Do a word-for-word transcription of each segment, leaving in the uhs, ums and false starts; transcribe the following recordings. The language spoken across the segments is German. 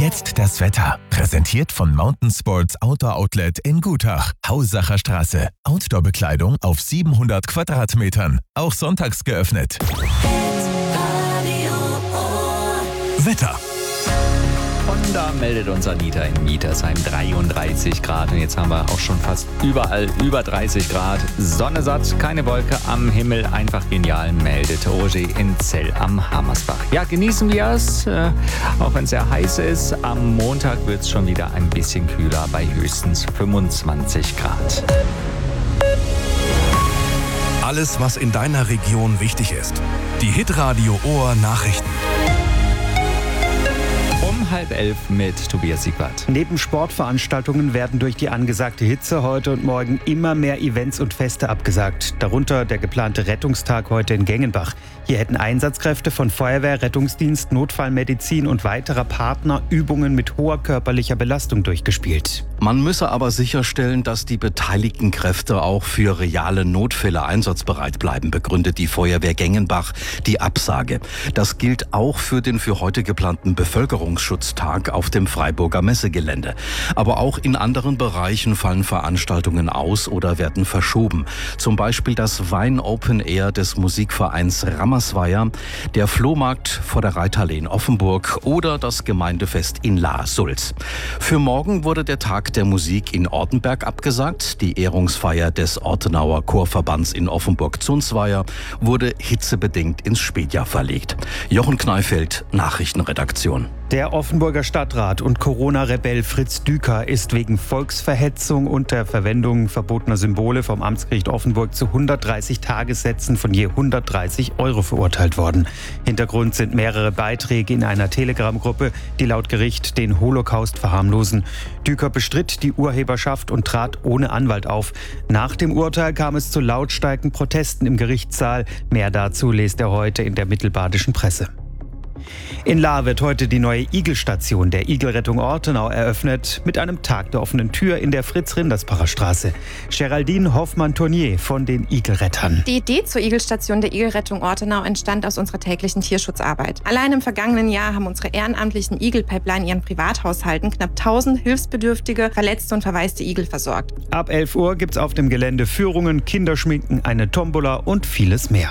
Jetzt das Wetter. Präsentiert von Mountain Sports Outdoor Outlet in Gutach. Hausacher Straße. Outdoor-Bekleidung auf siebenhundert Quadratmetern. Auch sonntags geöffnet. Wetter. Und da meldet uns Anita in Mietersheim dreiunddreißig Grad. Und jetzt haben wir auch schon fast überall über dreißig Grad. Sonne satt, keine Wolke am Himmel. Einfach genial, meldet Roger in Zell am Hammersbach. Ja, genießen wir es, äh, auch wenn es sehr heiß ist. Am Montag wird es schon wieder ein bisschen kühler bei höchstens fünfundzwanzig Grad. Alles, was in deiner Region wichtig ist. Die Hitradio Ohr Nachrichten. Um halb elf mit Tobias Siegwart. Neben Sportveranstaltungen werden durch die angesagte Hitze heute und morgen immer mehr Events und Feste abgesagt. Darunter der geplante Rettungstag heute in Gengenbach. Hier hätten Einsatzkräfte von Feuerwehr, Rettungsdienst, Notfallmedizin und weiterer Partner Übungen mit hoher körperlicher Belastung durchgespielt. Man müsse aber sicherstellen, dass die beteiligten Kräfte auch für reale Notfälle einsatzbereit bleiben, begründet die Feuerwehr Gengenbach die Absage. Das gilt auch für den für heute geplanten Bevölkerungsschutztag auf dem Freiburger Messegelände. Aber auch in anderen Bereichen fallen Veranstaltungen aus oder werden verschoben. Zum Beispiel das Wein Open Air des Musikvereins Rammersweier, der Flohmarkt vor der Reithalle in Offenburg oder das Gemeindefest in La-Sulz. Für morgen wurde der Tag der Musik in Ortenberg abgesagt. Die Ehrungsfeier des Ortenauer Chorverbands in Offenburg-Zunzweier wurde hitzebedingt ins Spätjahr verlegt. Jochen Kneifeld, Nachrichtenredaktion. Der Offenburger Stadtrat und Corona-Rebell Fritz Düker ist wegen Volksverhetzung und der Verwendung verbotener Symbole vom Amtsgericht Offenburg zu hundertdreißig Tagessätzen von je hundertdreißig Euro verurteilt worden. Hintergrund sind mehrere Beiträge in einer Telegram-Gruppe, die laut Gericht den Holocaust verharmlosen. Düker bestritt die Urheberschaft und trat ohne Anwalt auf. Nach dem Urteil kam es zu lautstarken Protesten im Gerichtssaal. Mehr dazu lest er heute in der mittelbadischen Presse. In Lahr wird heute die neue Igelstation der Igelrettung Ortenau eröffnet, mit einem Tag der offenen Tür in der Fritz-Rindersbacher Straße. Geraldine Hoffmann-Tournier von den Igelrettern. Die Idee zur Igelstation der Igelrettung Ortenau entstand aus unserer täglichen Tierschutzarbeit. Allein im vergangenen Jahr haben unsere ehrenamtlichen Igelpäppler in ihren Privathaushalten knapp tausend hilfsbedürftige, verletzte und verwaiste Igel versorgt. Ab elf Uhr gibt's auf dem Gelände Führungen, Kinderschminken, eine Tombola und vieles mehr.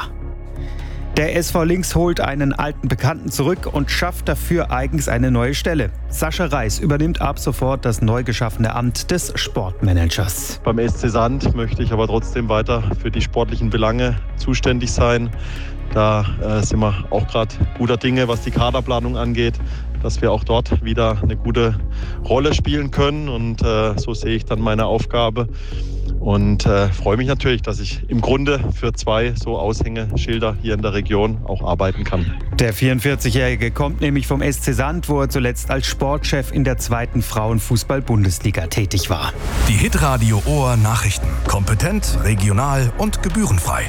Der S V Links holt einen alten Bekannten zurück und schafft dafür eigens eine neue Stelle. Sascha Reis übernimmt ab sofort das neu geschaffene Amt des Sportmanagers. Beim S C Sand möchte ich aber trotzdem weiter für die sportlichen Belange zuständig sein. Da äh, sind wir auch gerade guter Dinge, was die Kaderplanung angeht, dass wir auch dort wieder eine gute Rolle spielen können. Und äh, so sehe ich dann meine Aufgabe. Und äh, freue mich natürlich, dass ich im Grunde für zwei so Aushängeschilder hier in der Region auch arbeiten kann. Der vierundvierzigjährige kommt nämlich vom S C Sand, wo er zuletzt als Sportchef in der zweiten Frauenfußball-Bundesliga tätig war. Die Hitradio Ohr Nachrichten. Kompetent, regional und gebührenfrei.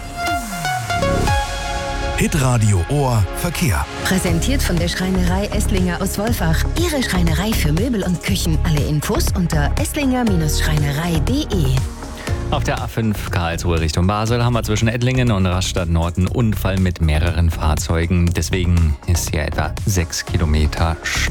Hitradio Ohr Verkehr. Präsentiert von der Schreinerei Esslinger aus Wolfach. Ihre Schreinerei für Möbel und Küchen. Alle Infos unter esslinger Schreinerei punkt de. Auf der A fünf Karlsruhe Richtung Basel haben wir zwischen Ettlingen und Rastatt Nord einen Unfall mit mehreren Fahrzeugen. Deswegen ist hier etwa sechs Kilometer